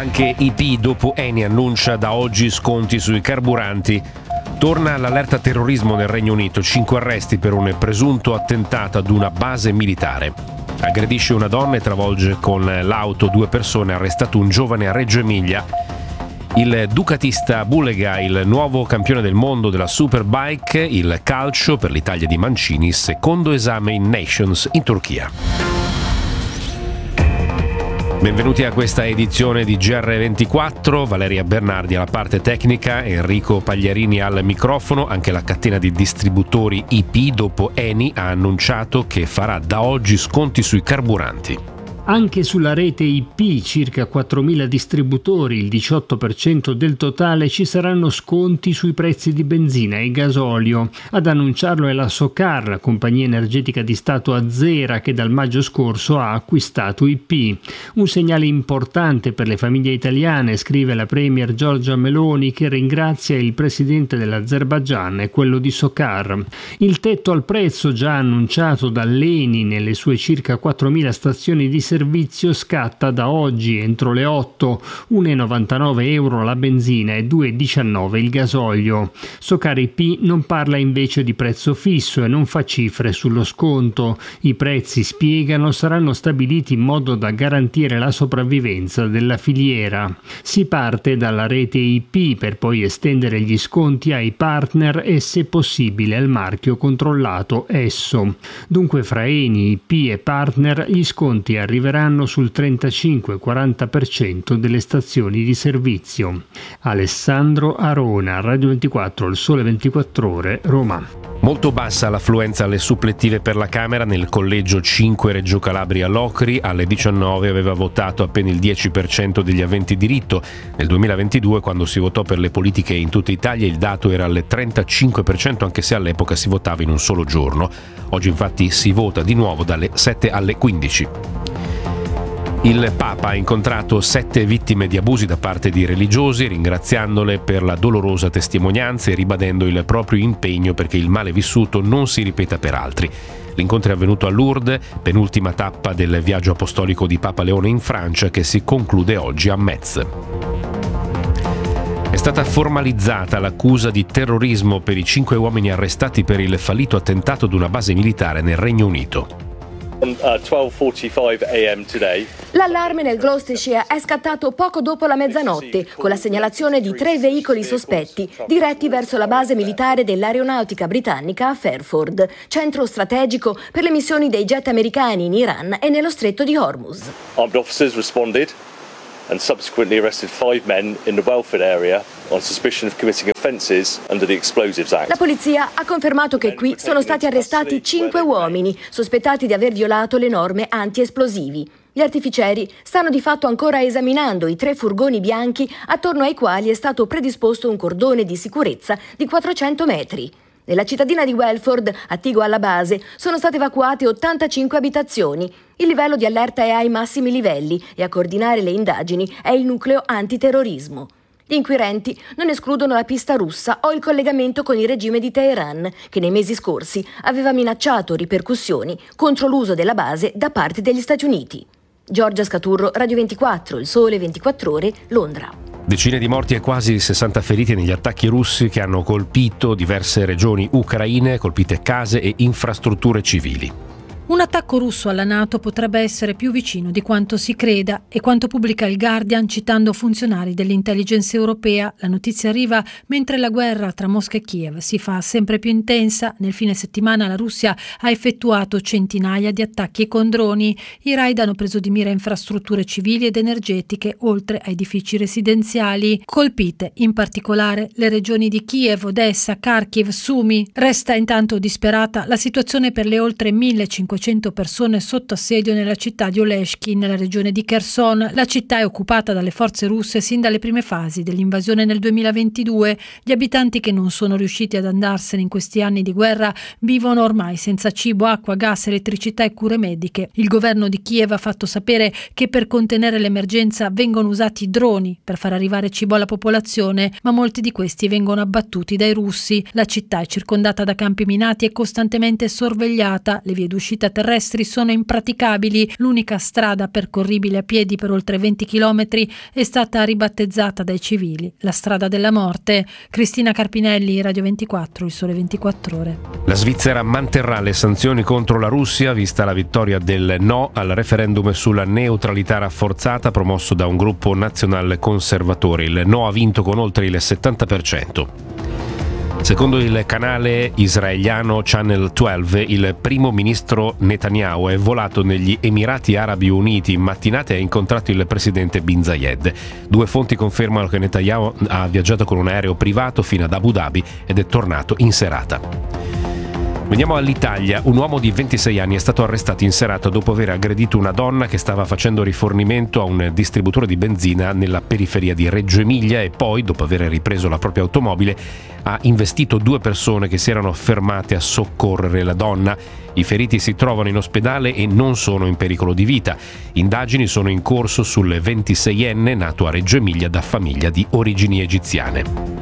Anche IP dopo Eni annuncia da oggi sconti sui carburanti. Torna l'allerta terrorismo nel Regno Unito, 5 arresti per un presunto attentato ad una base militare. Aggredisce una donna e travolge con l'auto 2 persone, arrestato un giovane a Reggio Emilia. Il ducatista Bulega, il nuovo campione del mondo della Superbike, il calcio per l'Italia di Mancini, secondo esame in Nations in Turchia. Benvenuti a questa edizione di GR24, Valeria Bernardi alla parte tecnica, Enrico Pagliarini al microfono. Anche la catena di distributori IP dopo Eni ha annunciato che farà da oggi sconti sui carburanti. Anche sulla rete IP, circa 4.000 distributori, il 18% del totale, ci saranno sconti sui prezzi di benzina e gasolio. Ad annunciarlo è la Socar, compagnia energetica di Stato azera che dal maggio scorso ha acquistato IP. Un segnale importante per le famiglie italiane, scrive la premier Giorgia Meloni, che ringrazia il presidente dell'Azerbaigian e quello di Socar. Il tetto al prezzo già annunciato dall'Eni nelle sue circa 4.000 stazioni di servizio scatta da oggi entro le 8, 1,99 euro la benzina e 2,19 il gasolio. Socar IP non parla invece di prezzo fisso e non fa cifre sullo sconto. I prezzi, spiegano, saranno stabiliti in modo da garantire la sopravvivenza della filiera. Si parte dalla rete IP per poi estendere gli sconti ai partner e, se possibile, al marchio controllato Esso. Dunque fra Eni, IP e partner gli sconti arriveranno sul 35-40% delle stazioni di servizio. Alessandro Arona, Radio 24, Il Sole 24 Ore, Roma. Molto bassa l'affluenza alle supplettive per la Camera nel collegio 5 Reggio Calabria Locri. Alle 19 aveva votato appena il 10% degli aventi diritto. Nel 2022, quando si votò per le politiche in tutta Italia, il dato era al 35%, anche se all'epoca si votava in un solo giorno. Oggi infatti si vota di nuovo dalle 7 alle 15. Il Papa ha incontrato 7 vittime di abusi da parte di religiosi, ringraziandole per la dolorosa testimonianza e ribadendo il proprio impegno perché il male vissuto non si ripeta per altri. L'incontro è avvenuto a Lourdes, penultima tappa del viaggio apostolico di Papa Leone in Francia, che si conclude oggi a Metz. È stata formalizzata l'accusa di terrorismo per i 5 uomini arrestati per il fallito attentato ad una base militare nel Regno Unito. 12:45 a.m. today. L'allarme nel Gloucestershire è scattato poco dopo la mezzanotte, con la segnalazione di 3 veicoli sospetti diretti verso la base militare dell'aeronautica britannica a Fairford, centro strategico per le missioni dei jet americani in Iran e nello stretto di Hormuz. Armed officers responded and subsequently arrested 5 men in the Welford area on suspicion of committing offences under the Explosives Act. La polizia ha confermato che qui sono stati arrestati 5 uomini sospettati di aver violato le norme anti-esplosivi. Gli artificieri stanno di fatto ancora esaminando i 3 furgoni bianchi attorno ai quali è stato predisposto un cordone di sicurezza di 400 metri. Nella cittadina di Welford, attigua alla base, sono state evacuate 85 abitazioni. Il livello di allerta è ai massimi livelli e a coordinare le indagini è il nucleo antiterrorismo. Gli inquirenti non escludono la pista russa o il collegamento con il regime di Teheran, che nei mesi scorsi aveva minacciato ripercussioni contro l'uso della base da parte degli Stati Uniti. Giorgia Scaturro, Radio 24, Il Sole 24 Ore, Londra. Decine di morti e quasi 60 feriti negli attacchi russi che hanno colpito diverse regioni ucraine, colpite case e infrastrutture civili. Un attacco russo alla NATO potrebbe essere più vicino di quanto si creda e quanto pubblica il Guardian citando funzionari dell'intelligence europea. La notizia arriva mentre la guerra tra Mosca e Kiev si fa sempre più intensa. Nel fine settimana la Russia ha effettuato centinaia di attacchi con droni. I raid hanno preso di mira infrastrutture civili ed energetiche, oltre a edifici residenziali. Colpite in particolare le regioni di Kiev, Odessa, Kharkiv, Sumi. Resta intanto disperata la situazione per le oltre 1500 persone sotto assedio nella città di Oleshky, nella regione di Kherson. La città è occupata dalle forze russe sin dalle prime fasi dell'invasione nel 2022. Gli abitanti che non sono riusciti ad andarsene in questi anni di guerra vivono ormai senza cibo, acqua, gas, elettricità e cure mediche. Il governo di Kiev ha fatto sapere che per contenere l'emergenza vengono usati droni per far arrivare cibo alla popolazione, ma molti di questi vengono abbattuti dai russi. La città è circondata da campi minati e costantemente sorvegliata. Le vie d'uscita uscita terrestri sono impraticabili. L'unica strada percorribile a piedi per oltre 20 chilometri è stata ribattezzata dai civili la strada della morte. Cristina Carpinelli, Radio 24, Il Sole 24 Ore. La Svizzera manterrà le sanzioni contro la Russia vista la vittoria del no al referendum sulla neutralità rafforzata promosso da un gruppo nazionale conservatore. Il no ha vinto con oltre il 70%. Secondo il canale israeliano Channel 12, il primo ministro Netanyahu è volato negli Emirati Arabi Uniti in mattinata e ha incontrato il presidente Bin Zayed. 2 fonti confermano che Netanyahu ha viaggiato con un aereo privato fino ad Abu Dhabi ed è tornato in serata. Veniamo all'Italia. Un uomo di 26 anni è stato arrestato in serata dopo aver aggredito una donna che stava facendo rifornimento a un distributore di benzina nella periferia di Reggio Emilia e poi, dopo aver ripreso la propria automobile, ha investito 2 persone che si erano fermate a soccorrere la donna. I feriti si trovano in ospedale e non sono in pericolo di vita. Indagini sono in corso sul 26enne nato a Reggio Emilia da famiglia di origini egiziane.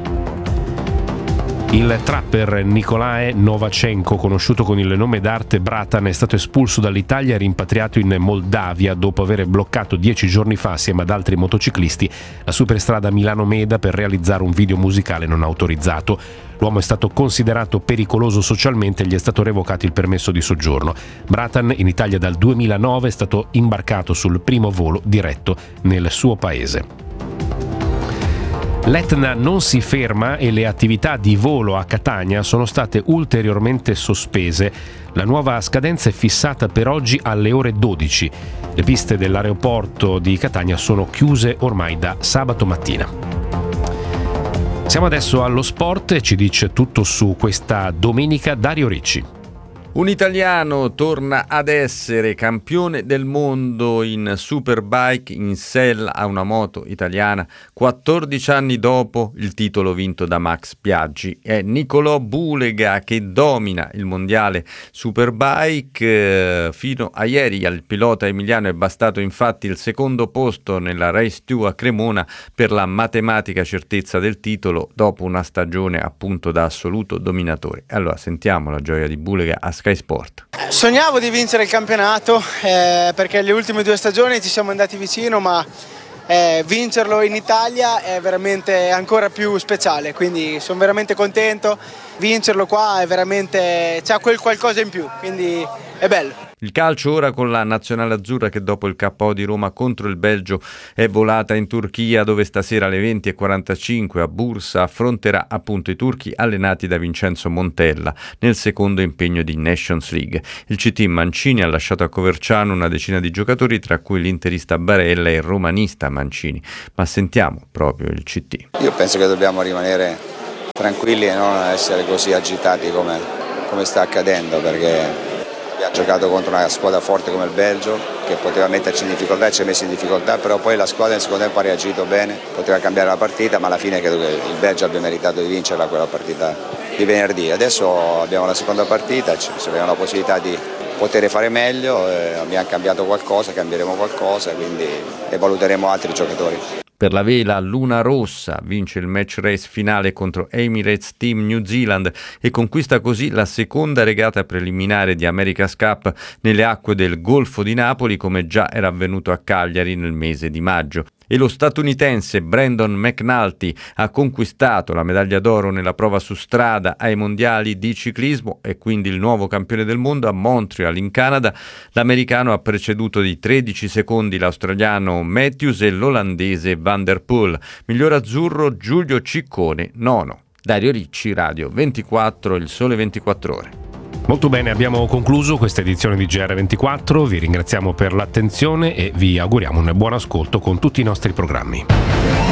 Il trapper Nicolae Novachenko, conosciuto con il nome d'arte Bratan, è stato espulso dall'Italia e rimpatriato in Moldavia dopo aver bloccato 10 giorni fa, assieme ad altri motociclisti, la superstrada Milano-Meda per realizzare un video musicale non autorizzato. L'uomo è stato considerato pericoloso socialmente e gli è stato revocato il permesso di soggiorno. Bratan, in Italia dal 2009, è stato imbarcato sul primo volo diretto nel suo paese. L'Etna non si ferma e le attività di volo a Catania sono state ulteriormente sospese. La nuova scadenza è fissata per oggi alle ore 12. Le piste dell'aeroporto di Catania sono chiuse ormai da sabato mattina. Siamo adesso allo sport e ci dice tutto su questa domenica Dario Ricci. Un italiano torna ad essere campione del mondo in Superbike in sella a una moto italiana 14 anni dopo il titolo vinto da Max Biaggi. È Nicolò Bulega che domina il mondiale Superbike. Fino a ieri al pilota emiliano è bastato infatti il secondo posto nella Race 2 a Cremona per la matematica certezza del titolo dopo una stagione appunto da assoluto dominatore. Allora sentiamo la gioia di Bulega a Sky Sport. Sognavo di vincere il campionato perché le ultime 2 stagioni ci siamo andati vicino, ma vincerlo in Italia è veramente ancora più speciale, quindi sono veramente contento. Vincerlo qua è veramente, c'ha quel qualcosa in più, quindi è bello. Il calcio ora con la nazionale azzurra che dopo il KO di Roma contro il Belgio è volata in Turchia, dove stasera alle 20:45 a Bursa affronterà appunto i turchi allenati da Vincenzo Montella nel secondo impegno di Nations League. Il CT Mancini ha lasciato a Coverciano una decina di giocatori, tra cui l'interista Barella e il romanista Mancini. Ma sentiamo proprio il CT. Io penso che dobbiamo rimanere tranquilli e non essere così agitati come sta accadendo, perché abbiamo giocato contro una squadra forte come il Belgio che poteva metterci in difficoltà e ci ha messo in difficoltà, però poi la squadra nel secondo tempo ha reagito bene, poteva cambiare la partita, ma alla fine credo che il Belgio abbia meritato di vincerla quella partita di venerdì. Adesso abbiamo la seconda partita, abbiamo la possibilità di poter fare meglio, abbiamo cambiato qualcosa, cambieremo qualcosa, quindi e valuteremo altri giocatori. Per la vela Luna Rossa vince il match race finale contro Emirates Team New Zealand e conquista così la seconda regata preliminare di America's Cup nelle acque del Golfo di Napoli, come già era avvenuto a Cagliari nel mese di maggio. E lo statunitense Brandon McNulty ha conquistato la medaglia d'oro nella prova su strada ai mondiali di ciclismo e quindi il nuovo campione del mondo a Montreal in Canada. L'americano ha preceduto di 13 secondi l'australiano Matthews e l'olandese Van der Poel. Miglior azzurro Giulio Ciccone, nono. Dario Ricci, Radio 24, Il Sole 24 Ore. Molto bene, abbiamo concluso questa edizione di GR24, vi ringraziamo per l'attenzione e vi auguriamo un buon ascolto con tutti i nostri programmi.